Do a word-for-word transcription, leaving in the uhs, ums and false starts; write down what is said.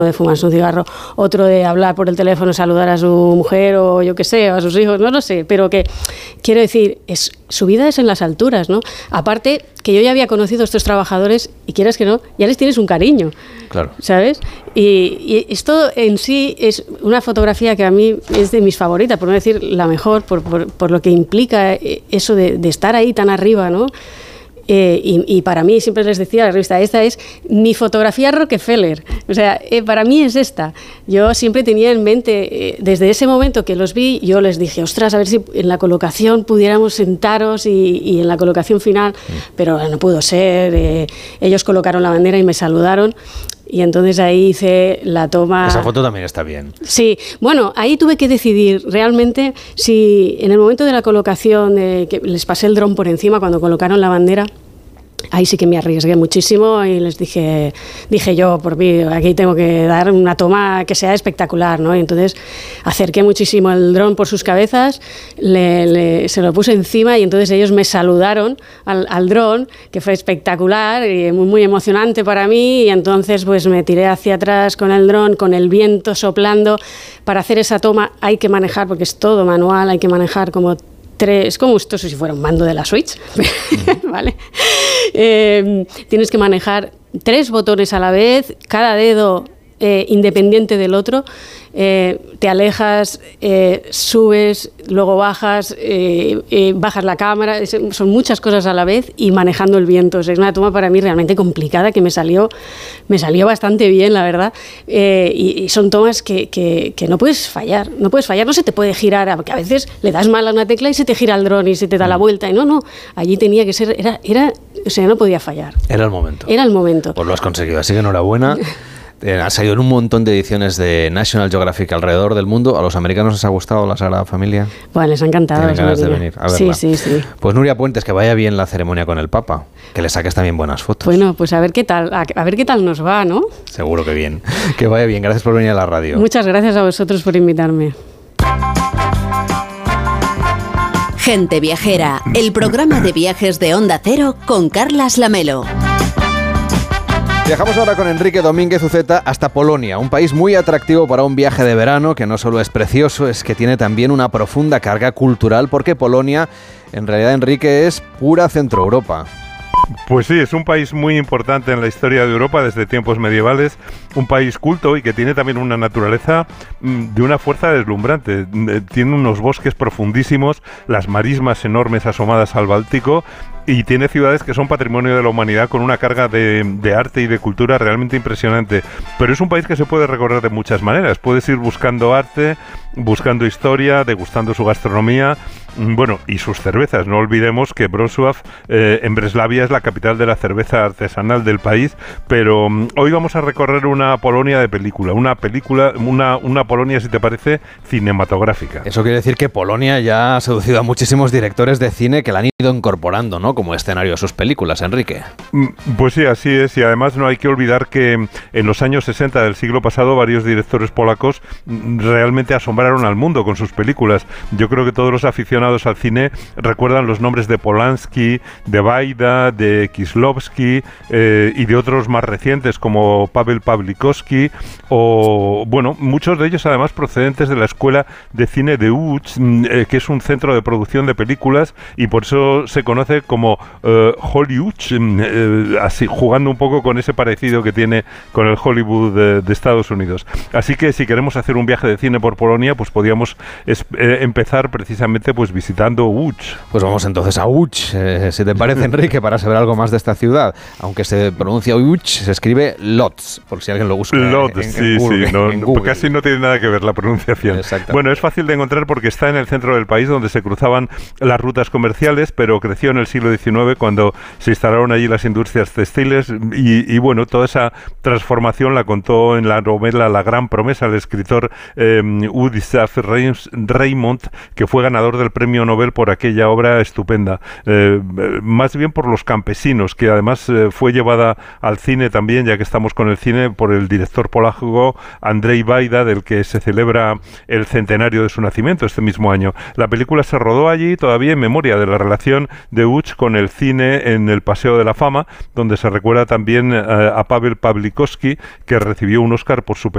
de fumarse un cigarro, otro de hablar por el teléfono, saludar a su mujer o yo qué sé, o a sus hijos, no lo sé, pero que quiero decir, es, su vida es en las alturas, ¿no? Aparte que yo ya había conocido a estos trabajadores y quieras que no, ya les tienes un cariño, claro, ¿sabes? Y, y esto en sí es una fotografía que a mí es de mis favoritas, por no decir la mejor, por, por, por lo que implica eso de, de estar ahí tan arriba, ¿no? Eh, y, y para mí, siempre les decía a la revista, esta es mi fotografía Rockefeller, o sea, eh, para mí es esta. Yo siempre tenía en mente, eh, desde ese momento que los vi, yo les dije, ostras, a ver si en la colocación pudiéramos sentaros y, y en la colocación final, mm. pero no pudo ser, eh, ellos colocaron la bandera y me saludaron. Y entonces ahí hice la toma... Esa foto también está bien. Sí, bueno, ahí tuve que decidir realmente si en el momento de la colocación, eh, que les pasé el dron por encima cuando colocaron la bandera, ahí sí que me arriesgué muchísimo y les dije, dije yo, por mí, aquí tengo que dar una toma que sea espectacular, ¿no? Y entonces acerqué muchísimo el dron por sus cabezas, le, le, se lo puse encima y entonces ellos me saludaron al, al dron, que fue espectacular y muy, muy emocionante para mí, y entonces pues me tiré hacia atrás con el dron, con el viento soplando. Para hacer esa toma hay que manejar, porque es todo manual, hay que manejar como tres, como esto si fuera un mando de la Switch, ¿vale? Eh, tienes que manejar tres botones a la vez, cada dedo eh, independiente del otro, eh, te alejas, eh, subes, luego bajas, eh, eh, bajas la cámara, es, son muchas cosas a la vez y manejando el viento. O sea, es una toma para mí realmente complicada que me salió, me salió bastante bien, la verdad, eh, y, y son tomas que, que, que no puedes fallar, no puedes fallar, no se te puede girar, porque a veces le das mal a una tecla y se te gira el dron y se te da la vuelta, y no, no, allí tenía que ser, era, era, o sea, no podía fallar. Era el momento. Era el momento. Pues lo has conseguido, así que enhorabuena. Eh, ha salido en un montón de ediciones de National Geographic alrededor del mundo. ¿A los americanos les ha gustado la Sagrada Familia? Bueno, les ha encantado. Tienen ganas de venir a verla. Sí, sí, sí. Pues Nuria Puentes, que vaya bien la ceremonia con el Papa, que le saques también buenas fotos. Bueno, pues a ver qué tal, a, a ver qué tal nos va, ¿no? Seguro que bien. Que vaya bien. Gracias por venir a la radio. Muchas gracias a vosotros por invitarme. Gente Viajera, el programa de viajes de Onda Cero con Carlas Lamelo. Viajamos ahora con Enrique Domínguez Uceta hasta Polonia, un país muy atractivo para un viaje de verano, que no solo es precioso, es que tiene también una profunda carga cultural, porque Polonia, en realidad, Enrique, es pura Centroeuropa. Pues sí, es un país muy importante en la historia de Europa desde tiempos medievales, un país culto y que tiene también una naturaleza de una fuerza deslumbrante. Tiene unos bosques profundísimos, las marismas enormes asomadas al Báltico, y tiene ciudades que son patrimonio de la humanidad con una carga de, de arte y de cultura realmente impresionante. Pero es un país que se puede recorrer de muchas maneras. Puedes ir buscando arte, buscando historia, degustando su gastronomía, bueno, y sus cervezas. No olvidemos que Wrocław, eh, en Breslavia, es la capital de la cerveza artesanal del país, pero um, hoy vamos a recorrer una Polonia de película, una película, una, una Polonia, si te parece, cinematográfica. Eso quiere decir que Polonia ya ha seducido a muchísimos directores de cine que la han ido incorporando, ¿no?, como escenario a sus películas, Enrique. Pues sí, así es, y además no hay que olvidar que en los años sesenta del siglo pasado varios directores polacos realmente asombraron al mundo con sus películas. Yo creo que todos los aficionados al cine recuerdan los nombres de Polanski, de Wajda, de Kieślowski eh, y de otros más recientes como Paweł Pawlikowski, o bueno, muchos de ellos además procedentes de la Escuela de Cine de Łódź, eh, que es un centro de producción de películas y por eso se conoce como uh, Hollywood, eh, así jugando un poco con ese parecido que tiene con el Hollywood de, de Estados Unidos. Así que si queremos hacer un viaje de cine por Polonia, pues podríamos es, eh, empezar precisamente pues visitando Łódź. Pues vamos entonces a Łódź, eh, si te parece, Enrique, para saber algo más de esta ciudad. Aunque se pronuncia Łódź, se escribe Lodz, por si alguien lo busca. Lodz, en, en, sí, en Google, sí, no, en no, casi no tiene nada que ver la pronunciación. Bueno, es fácil de encontrar porque está en el centro del país donde se cruzaban las rutas comerciales, pero creció en el siglo diecinueve cuando se instalaron allí las industrias textiles y, y bueno, toda esa transformación la contó en la novela La Gran Promesa el escritor eh, Władysław Reymont, que fue ganador del premio Nobel por aquella obra estupenda, eh, más bien por los campesinos, que además eh, fue llevada al cine también, ya que estamos con el cine, por el director polaco Andrzej Wajda, del que se celebra el centenario de su nacimiento este mismo año. La película se rodó allí todavía en memoria de la relación de Łódź con el cine en el Paseo de la Fama, donde se recuerda también eh, a Paweł Pawlikowski, que recibió un Oscar por su